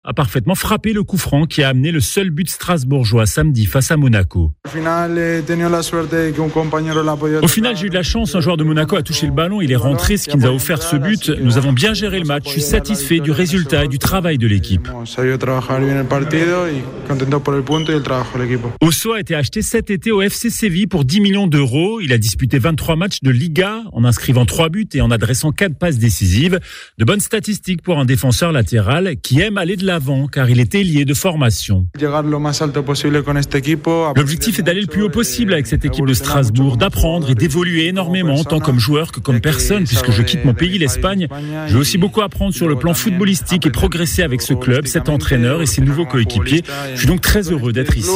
a parfaitement frappé le coup franc qui a amené le seul but strasbourgeois samedi face à Monaco. Au final, j'ai eu de la chance. Un joueur de Monaco a touché le ballon, il est rentré, ce qui nous a offert ce but. Nous avons bien géré le match. Je suis satisfait du résultat et du travail de l'équipe. Osso a été acheté cet été au FC Séville pour 10 millions d'euros. Il a disputé 23 matchs de Liga en inscrivant 3 buts et en adressant 4 passes décisives. De bonnes statistiques pour un défenseur latéral qui aime aller de l'avant car il est ailier de formation. L'objectif est d'aller le plus haut possible avec cette équipe de Strasbourg, d'apprendre et d'évoluer énormément tant comme joueur que comme personne puisque je quitte mon pays, l'Espagne. Je veux aussi beaucoup apprendre sur le plan footballistique et progresser avec ce club, cet entraîneur et ses nouveaux coéquipiers. Je suis donc très heureux d'être ici.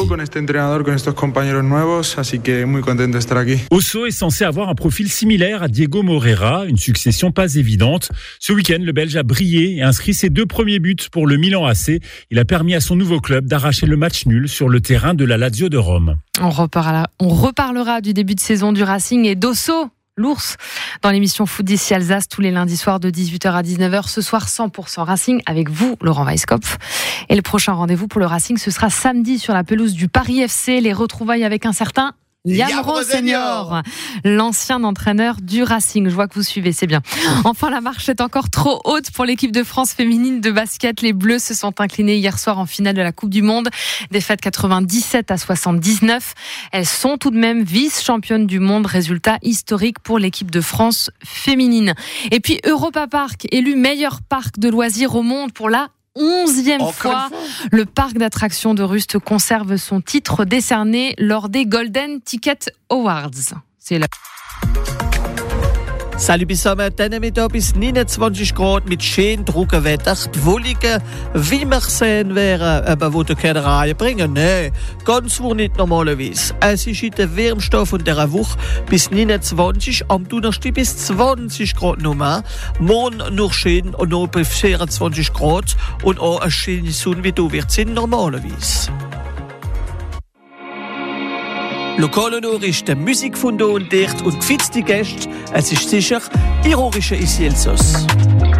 Osso est censé avoir un profil similaire à Diego Moreira, une succession pas évidente. Ce week-end, le Belge a brillé et inscrit ses 2 premiers buts pour le Milan AC. Il a permis à son nouveau club d'arracher le match nul sur le terrain de la Lazio de Rome. On reparlera du début de saison du Racing et d'Osso, l'ours, dans l'émission Foot d'ici Alsace tous les lundis soirs de 18h à 19h. Ce soir, 100% Racing avec vous, Laurent Weisskopf. Et le prochain rendez-vous pour le Racing, ce sera samedi sur la pelouse du Paris FC. Les retrouvailles avec un certain Yamro Senior, l'ancien entraîneur du Racing. Je vois que vous suivez, c'est bien. Enfin, la marche est encore trop haute pour l'équipe de France féminine de basket. Les Bleus se sont inclinés hier soir en finale de la Coupe du Monde. Défaite 97-79. Elles sont tout de même vice-championnes du monde. Résultat historique pour l'équipe de France féminine. Et puis, Europa Park, élu meilleur parc de loisirs au monde pour la 11e fois, le parc d'attractions de Rust conserve son titre décerné lors des Golden Ticket Awards. C'est là. Salut zusammen, dann mit bis 29 Grad mit schön trockenem Wetter. Die Wolken, wie wir sehen, wären aber wo du keine Reihe bringen. Nein, ganz wohl nicht normalerweise. Es ist in der wärmsten von dieser Woche bis 29, am Donnerstag bis 20 Grad noch mehr. Morgen noch schön und noch bis 24 Grad und auch eine schöne Sonne wie du wird es normalerweise. Lokale Nachrichten, Musik von da und dort und gefitzte Gäste. Es ist sicher ironische Isielsos.